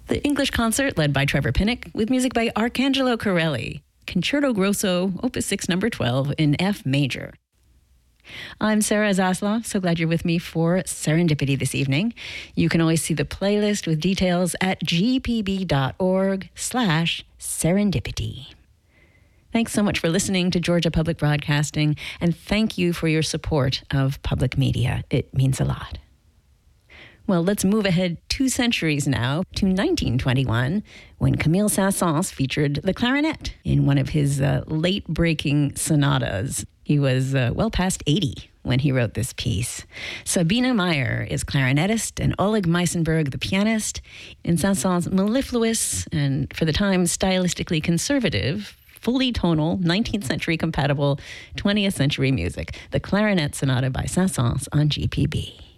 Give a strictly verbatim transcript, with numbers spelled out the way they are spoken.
The English concert led by Trevor Pinnock with music by Arcangelo Corelli. Concerto Grosso, Opus six, number twelve in F major. I'm Sarah Zaslow. So glad you're with me for Serendipity this evening. You can always see the playlist with details at gpb.org slash serendipity. Thanks so much for listening to Georgia Public Broadcasting, and thank you for your support of public media. It means a lot. Well, let's move ahead two centuries now to nineteen twenty-one, when Camille Saint-Saëns featured the clarinet in one of his uh, late-breaking sonatas. He was uh, well past eighty when he wrote this piece. Sabine Meyer is clarinetist and Oleg Meisenberg the pianist. In Saint-Saëns' mellifluous and, for the time, stylistically conservative, fully tonal, nineteenth century compatible, twentieth century music, the Clarinet Sonata by Saint-Saëns on G P B.